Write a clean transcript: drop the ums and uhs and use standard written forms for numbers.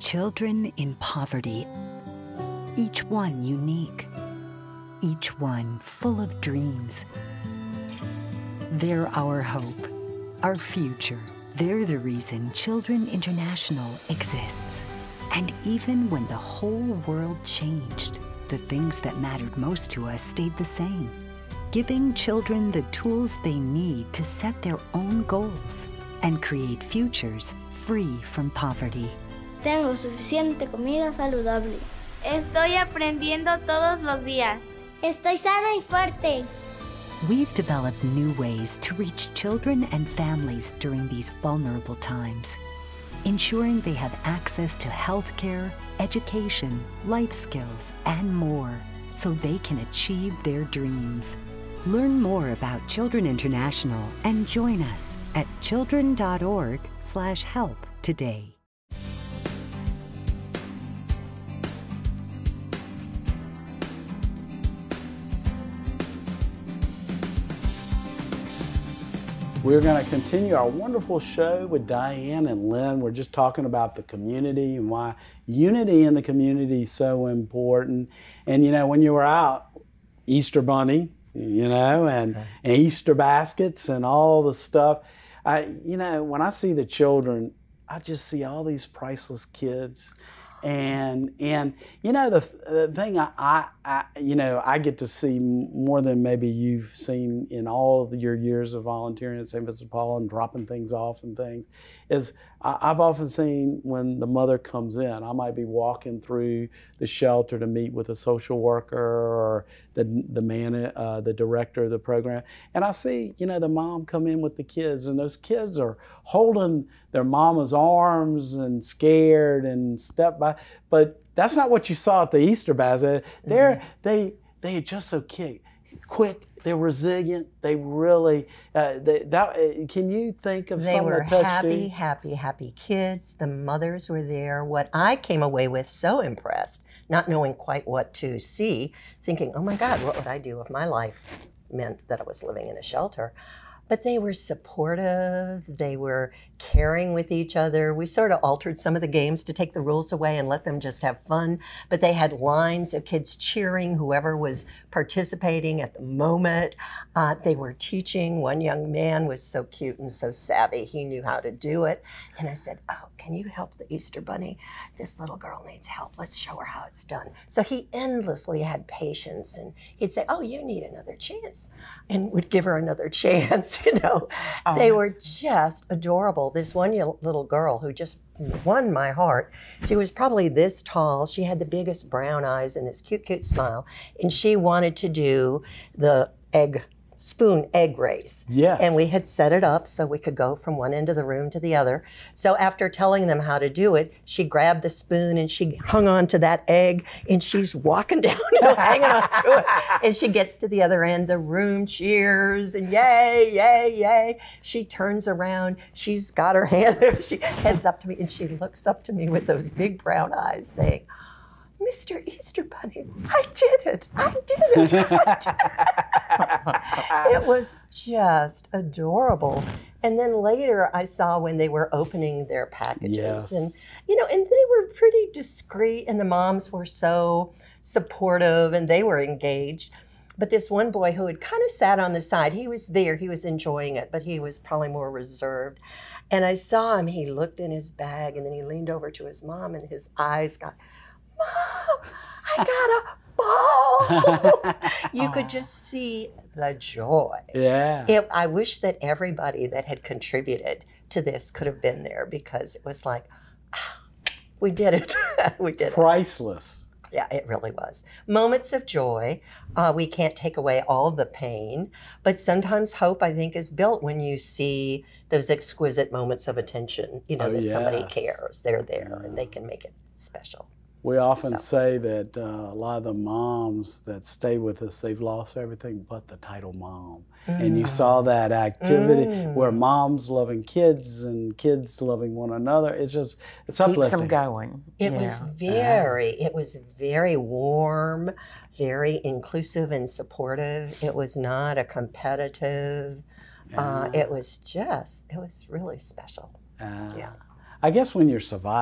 children in poverty, each one unique, each one full of dreams. They're our hope, our future. They're the reason Children International exists. And even when the whole world changed, the things that mattered most to us stayed the same. Giving children the tools they need to set their own goals and create futures free from poverty. Tengo suficiente comida saludable. Estoy aprendiendo todos los días. Estoy sana y fuerte. We've developed new ways to reach children and families during these vulnerable times, ensuring they have access to healthcare, education, life skills, and more, so they can achieve their dreams. Learn more about Children International and join us at children.org/help today. We're going to continue our wonderful show with Diane and Lynn. We're just talking about the community and why unity in the community is so important. And you know, when you were out, Easter Bunny, you know, and Easter baskets and all the stuff. You know, when I see the children, I just see all these priceless kids. And you know, the thing I get to see more than maybe you've seen in all of your years of volunteering at St. Vincent de Paul and dropping things off and things, is I've often seen when the mother comes in, I might be walking through the shelter to meet with a social worker or the director of the program, and I see, you know, the mom come in with the kids, and those kids are holding their mama's arms and scared and step by, but that's not what you saw at the Easter basket. They are just so quick. They're resilient. They really, can you think of some that touched you? They were happy kids. The mothers were there. What I came away with so impressed, not knowing quite what to see, thinking, oh my God, what would I do if my life meant that I was living in a shelter? But they were supportive, they were caring with each other. We sort of altered some of the games to take the rules away and let them just have fun. But they had lines of kids cheering whoever was participating at the moment. They were teaching. One young man was so cute and so savvy. He knew how to do it. And I said, oh, can you help the Easter Bunny? This little girl needs help. Let's show her how it's done. So he endlessly had patience. And he'd say, oh, you need another chance. And would give her another chance. You know, they were just adorable. This one little girl who just won my heart. She was probably this tall. She had the biggest brown eyes and this cute, cute smile. And she wanted to do the spoon egg race. Yes. And we had set it up so we could go from one end of the room to the other. So after telling them how to do it, she grabbed the spoon and she hung on to that egg and she's walking down, you know, hanging on to it. And she gets to the other end, the room cheers and yay, yay, yay. She turns around, she's got her hand there, she heads up to me and she looks up to me with those big brown eyes saying, Mr. Easter Bunny, I did it. I did it. It was just adorable. And then later I saw when they were opening their packages. Yes. And, you know, and they were pretty discreet and the moms were so supportive and they were engaged. But this one boy who had kind of sat on the side, he was there, he was enjoying it, but he was probably more reserved. And I saw him, he looked in his bag and then he leaned over to his mom and his eyes got, Mom, I got a ball. You could just see the joy. Yeah. I wish that everybody that had contributed to this could have been there because it was like, we did it. We did it. Priceless. Yeah, it really was. Moments of joy. We can't take away all the pain, but sometimes hope, I think, is built when you see those exquisite moments of attention, you know, that somebody cares. They're there and they can make it special. We often say that a lot of the moms that stay with us, they've lost everything but the title mom. And you saw that activity where moms loving kids and kids loving one another. It's uplifting. Keeps them going. It was very warm, very inclusive and supportive. It was not a competitive. It was really special. I guess when you're surviving.